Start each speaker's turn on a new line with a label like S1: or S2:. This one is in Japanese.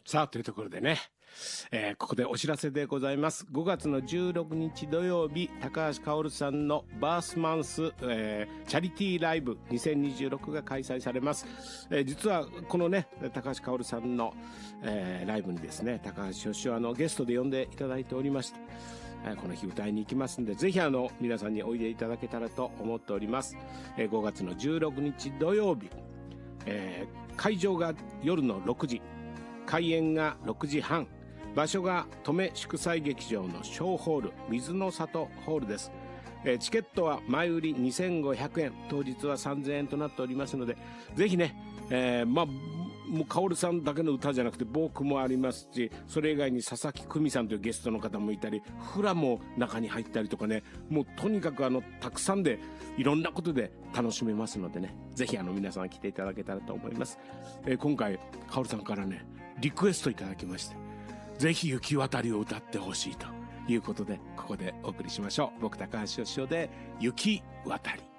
S1: さあ、というところでね、ここでお知らせでございます。5月の16日土曜日、高橋薫さんのバースマンス、チャリティーライブ2026が開催されます。実はこのね、高橋薫さんの、ライブにですね、高橋義雄ゲストで呼んでいただいておりまして、この日歌いに行きますんで、ぜひ皆さんにおいでいただけたらと思っております。5月の16日土曜日、会場が夜の6時、開演が6時半、場所が登米祝祭劇場の小ホール、水の里ホールです。チケットは前売り2500円、当日は3000円となっておりますので、ぜひね、もう薫さんだけの歌じゃなくて僕もありますし、それ以外に佐々木久美さんというゲストの方もいたり、フラも中に入ったりとかね、もうとにかくたくさんでいろんなことで楽しめますのでね、ぜひ皆さん来ていただけたらと思います。今回薫さんからねリクエストいただきまして、ぜひ雪渡りを歌ってほしいということで、ここでお送りしましょう。僕高橋義雄で雪渡り。